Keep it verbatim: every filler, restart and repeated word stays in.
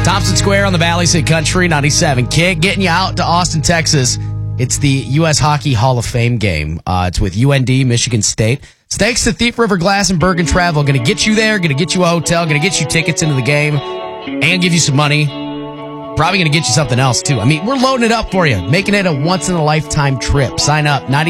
Thompson Square on the Valley City Country ninety-seven. Kid, getting you out to Austin, Texas. It's the U S Hockey Hall of Fame game. Uh, it's with U N D, Michigan State. It's thanks to Thief River Glass and Bergen Travel. Going to get you there, going to get you a hotel, going to get you tickets into the game, and give you some money. Probably going to get you something else, too. I mean, we're loading it up for you, making it a once-in-a-lifetime trip. Sign up, ninety